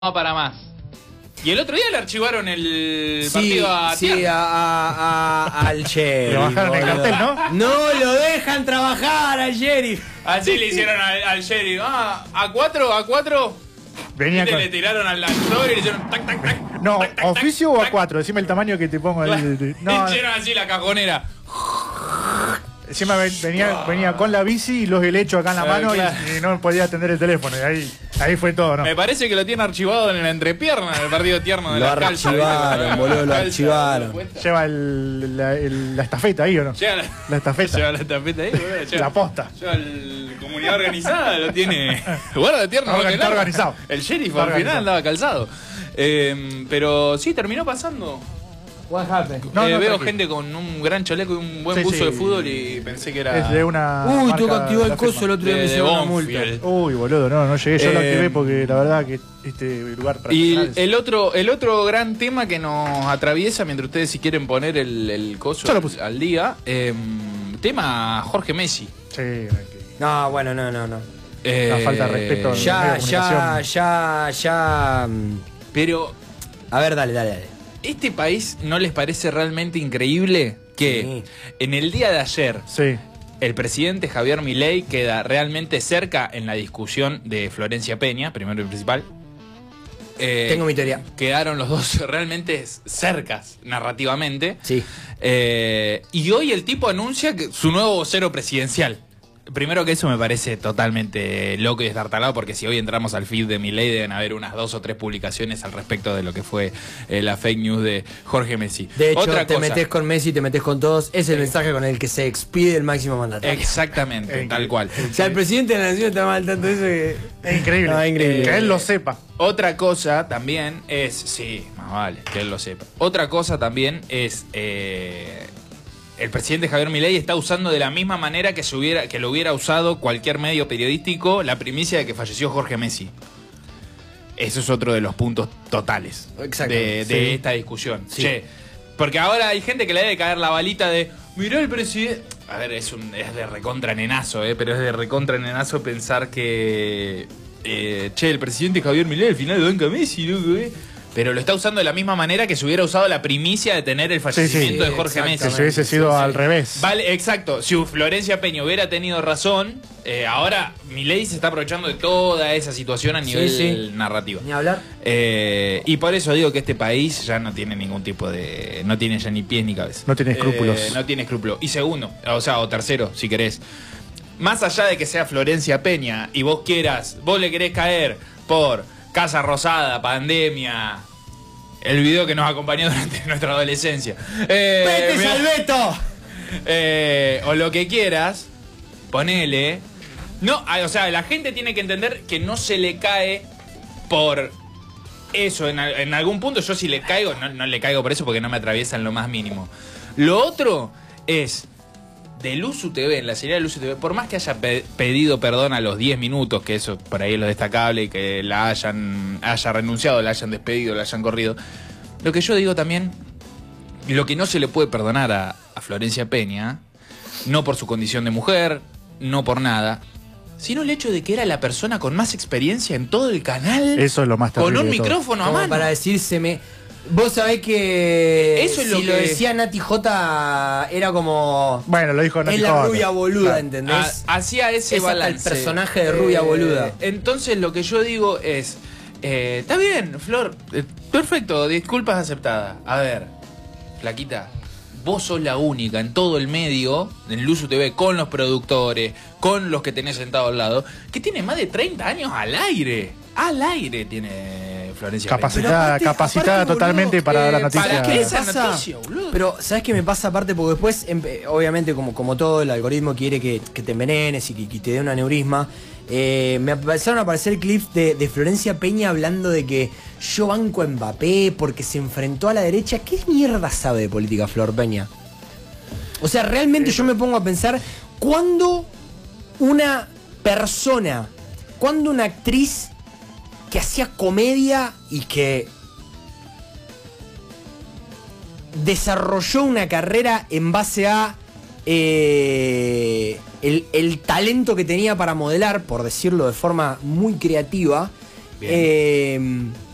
para más. Y el otro día le archivaron el partido a Sí, al sheriff. Lo bajaron el cartel, ¿no? No lo dejan trabajar al sheriff. Así le hicieron al sheriff. ¿A 4? Venía ¿Viste? con... Le tiraron al sobre y le hicieron tac, tac, tac. No, tac, tac, oficio tac, o tac. A4. Decime el tamaño que te pongo ahí. No, Hicieron así la cajonera. encima venía con la bici y los helechos acá en la mano claro. y no podía atender el teléfono. Y ahí fue todo, ¿no? Me parece que lo tiene archivado en la entrepierna del partido tierno de Lo la calza. archivaron, boludo, lo archivaron. Lleva la estafeta ahí, ¿o no? Lleva La estafeta. Lleva la estafeta ahí, boludo. Lleva- La posta. Lleva el comunidad organizada, lo tiene. Guarda tierno. Está organizado. El sheriff Está al final organizado. andaba calzado. Pero sí, terminó pasando. What happened? No, Veo tranquilo. gente con un gran chaleco y un buen Sí, buzo sí. de fútbol y pensé que era. Es de una. Uy, marca tú que activó la el coso firma. el otro día me de hicieron una multa. Bonfield. Uy, boludo, no llegué. Yo lo activé Eh, porque la verdad que este lugar para Y personales- el otro gran tema que nos atraviesa, mientras ustedes si quieren poner el coso Yo lo puse. al día, tema Jorge Messi. Sí, tranquilo. No, bueno, no. Una falta de respeto al medio Ya. de comunicación. Pero A ver, dale. ¿este país no les parece realmente increíble que en el día de ayer Sí. el presidente Javier Milei queda realmente cerca en la discusión de Florencia Peña, primero y principal? Tengo mi teoría. Quedaron los dos realmente cercas narrativamente. Sí. Y hoy el tipo anuncia que su nuevo vocero presidencial. Primero que eso me parece totalmente loco y destartalado, porque si hoy entramos al feed de Milei deben haber unas 2 o 3 publicaciones al respecto de lo que fue la fake news de Jorge Messi. De hecho, Otra te cosa, metés con Messi, te metés con todos. Es el mensaje con el que se expide el máximo mandatario. exactamente, tal cual. O sea, el presidente de la nación está mal tanto eso que... Es increíble. No, increíble. Que él lo sepa. Otra cosa también es, sí, más vale, que él lo sepa. Otra cosa también es, el presidente Javier Milei está usando de la misma manera que lo hubiera usado cualquier medio periodístico la primicia de que falleció Jorge Messi. Eso es otro de los puntos totales Exactamente. de esta discusión. Sí. Che, porque ahora hay gente que le debe caer la balita de, mirá el presidente... A ver, es de recontra nenazo, pero es de recontra nenazo pensar que... el presidente Javier Milei al final lo banca a Messi, loco, pero lo está usando de la misma manera que se hubiera usado la primicia de tener el fallecimiento de Jorge Messi. Si hubiese sido al revés. Vale, exacto. Si Florencia Peña hubiera tenido razón, ahora Milei se está aprovechando de toda esa situación a nivel narrativo. Ni hablar. Y por eso digo que este país ya no tiene ningún tipo de... No tiene ya ni pies ni cabeza. No tiene escrúpulos. No tiene escrúpulos. Y segundo, o tercero, si querés. Más allá de que sea Florencia Peña y vos le querés caer por Casa Rosada, pandemia, el video que nos acompañó durante nuestra adolescencia. ¡Vete, mirá, Salveto! o lo que quieras, ponele. No, o sea, la gente tiene que entender que no se le cae por eso. En algún punto yo si le caigo, no le caigo por eso porque no me atraviesa en lo más mínimo. Lo otro es... de Luzu TV, en la serie de Luzu TV, por más que haya pedido perdón a los 10 minutos, que eso por ahí es lo destacable, y que haya renunciado, la hayan despedido, la hayan corrido, lo que yo digo también, lo que no se le puede perdonar a Florencia Peña, no por su condición de mujer, no por nada, sino el hecho de que era la persona con más experiencia en todo el canal, Eso es lo más terrible con un de todo. micrófono a Como mano. para decírseme... Vos sabés que Eso es si lo lo que- decía Nati J era como... Bueno, lo dijo Nati es la J. rubia boluda, Claro. ¿entendés? Hacía ese Es hasta el balance. personaje de rubia boluda. Entonces lo que yo digo es, está bien, Flor, perfecto, disculpas aceptadas. A ver, flaquita, vos sos la única en todo el medio, en Luzu TV, con los productores, con los que tenés sentado al lado, que tiene más de 30 años al aire. Al aire tiene Florencia Peña. Capacitada aparte, totalmente boludo, para la noticia. ¿Para qué esa pasa? noticia, boludo? Pero, ¿sabes qué me pasa aparte? Porque después, obviamente, como todo, el algoritmo quiere que te envenenes y que te dé un aneurisma. Me empezaron a aparecer clips de Florencia Peña hablando de que yo banco a Mbappé porque se enfrentó a la derecha. ¿Qué mierda sabe de política Flor Peña? O sea, realmente yo me pongo a pensar, ¿cuándo una persona, cuándo una actriz que hacía comedia y que desarrolló una carrera en base a el talento que tenía para modelar, por decirlo de forma muy creativa,